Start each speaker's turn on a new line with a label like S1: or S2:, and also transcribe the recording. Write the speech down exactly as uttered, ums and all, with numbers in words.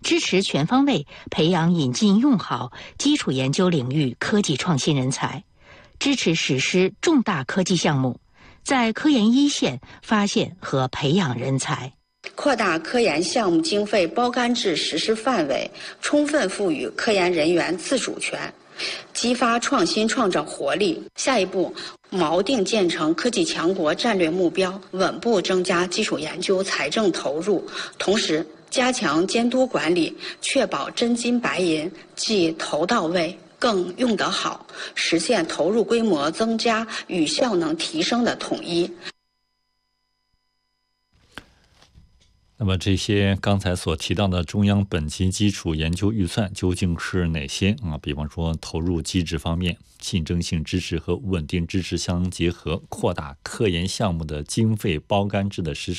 S1: 支持全方位培养引进用好基础研究领域科技创新人才，支持实施重大科技项目，在科研一线发现和培养人才。
S2: 扩大科研项目经费包干制实施范围，充分赋予科研人员自主权，激发创新创造活力。下一步，锚定建成科技强国战略目标，稳步增加基础研究财政投入，同时加强监督管理，确保真金白银既投到位更用得好，实现投入规模增加与效能提升的统一。
S3: 那么这些刚才所提到的中央本级基础研究预算究竟是哪些啊？比方说投入机制方面，竞争性支持和稳定支持相结合，扩大科研项目的经费包干制的实施。